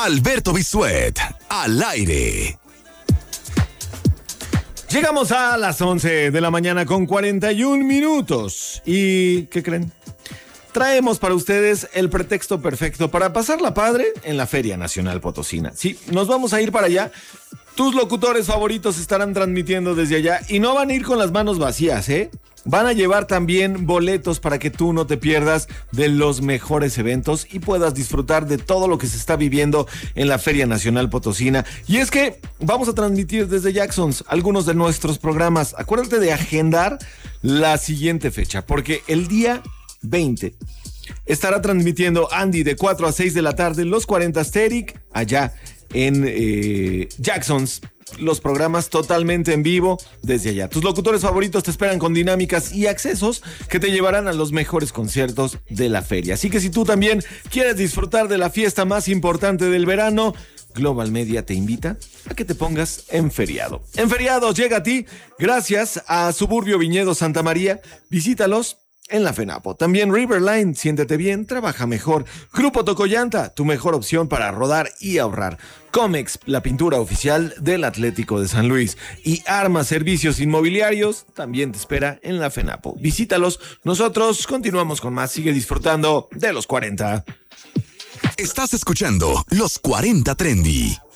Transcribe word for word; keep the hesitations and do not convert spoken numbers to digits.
Alberto Bisuet, al aire. Llegamos a las once de la mañana con cuarenta y un minutos. ¿Y qué creen? Traemos para ustedes el pretexto perfecto para pasarla padre en la Feria Nacional Potosina. Sí, nos vamos a ir para allá. Tus locutores favoritos estarán transmitiendo desde allá y no van a ir con las manos vacías, ¿eh? Van a llevar también boletos para que tú no te pierdas de los mejores eventos y puedas disfrutar de todo lo que se está viviendo en la Feria Nacional Potosina. Y es que vamos a transmitir desde Jacksons algunos de nuestros programas. Acuérdate de agendar la siguiente fecha, porque el día veinte estará transmitiendo Andy de cuatro a seis de la tarde los cuarenta Asterix allá en eh, Jacksons. Los programas totalmente en vivo desde allá. Tus locutores favoritos te esperan con dinámicas y accesos que te llevarán a los mejores conciertos de la feria. Así que si tú también quieres disfrutar de la fiesta más importante del verano, Global Media te invita a que te pongas en feriado. En feriados llega a ti gracias a Suburbio Viñedo Santa María. Visítalos en la FENAPO. También Riverline, siéntete bien, trabaja mejor. Grupo Tocollanta, tu mejor opción para rodar y ahorrar. Comex, la pintura oficial del Atlético de San Luis. Y Armas Servicios Inmobiliarios también te espera en la FENAPO. Visítalos. Nosotros continuamos con más. Sigue disfrutando de los cuarenta. Estás escuchando Los cuarenta Trendy.